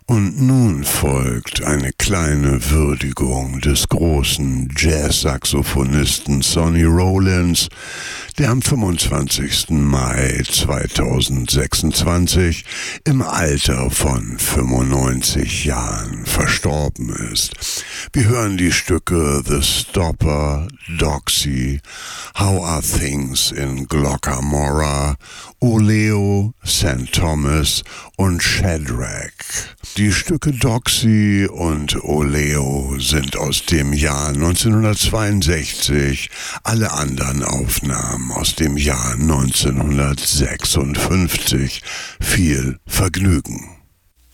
Und nun folgt eine kleine Würdigung des großen Jazz-Saxophonisten Sonny Rollins, der am 25. Mai 2026 im Alter von 95 Jahren verstorben ist. Wir hören die Stücke The Stopper, Doxy, How Are Things in Glockamora, Oleo, St. Thomas und Shadrach. Die Stücke Doxy und Oleo sind aus dem Jahr 1962, alle anderen Aufnahmen aus dem Jahr 1956. Viel Vergnügen.